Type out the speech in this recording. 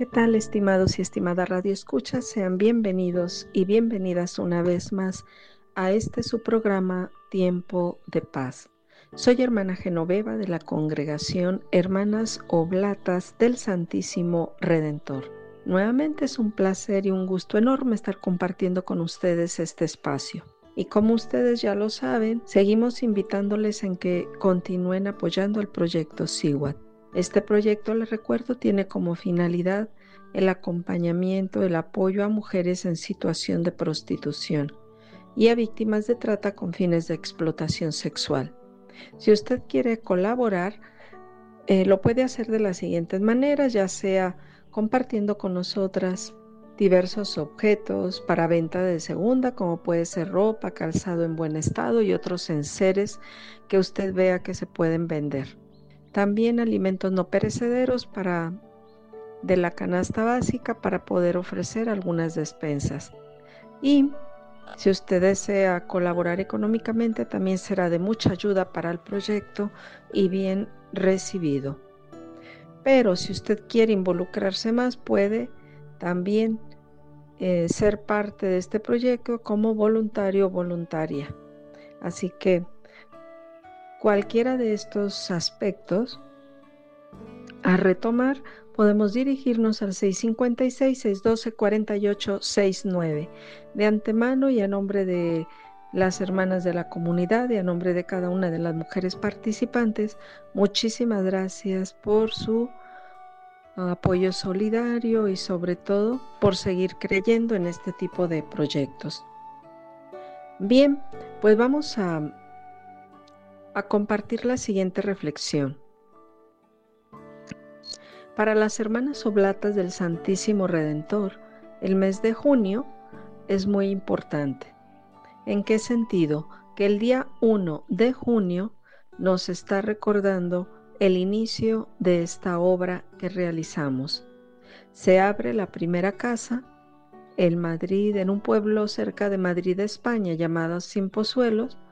¿Qué tal, estimados y estimadas radioescuchas? Sean bienvenidos y bienvenidas una vez más a su programa Tiempo de Paz. Soy hermana Genoveva de la congregación Hermanas Oblatas del Santísimo Redentor. Nuevamente es un placer y un gusto enorme estar compartiendo con ustedes este espacio. Y como ustedes ya lo saben, seguimos invitándoles en que continúen apoyando el proyecto SIWAT. Este proyecto, les recuerdo, tiene como finalidad el acompañamiento, el apoyo a mujeres en situación de prostitución y a víctimas de trata con fines de explotación sexual. Si usted quiere colaborar, lo puede hacer de las siguientes maneras, ya sea compartiendo con nosotras diversos objetos para venta de segunda, como puede ser ropa, calzado en buen estado y otros enseres que usted vea que se pueden vender. También alimentos no perecederos de la canasta básica para poder ofrecer algunas despensas. Y si usted desea colaborar económicamente, también será de mucha ayuda para el proyecto y bien recibido. Pero si usted quiere involucrarse más, puede también ser parte de este proyecto como voluntario o voluntaria. Así que cualquiera de estos aspectos a retomar, podemos dirigirnos al 656-612-4869. De antemano y a nombre de las hermanas de la comunidad y a nombre de cada una de las mujeres participantes, muchísimas gracias por su apoyo solidario y sobre todo por seguir creyendo en este tipo de proyectos. Bien, pues vamos a compartir la siguiente reflexión. Para las hermanas oblatas del Santísimo Redentor, el mes de junio es muy importante. ¿En qué sentido? Que el día 1 de junio nos está recordando el inicio de esta obra que realizamos. Se abre la primera casa en Madrid, en un pueblo cerca de Madrid, España, llamado Sin Pozuelos,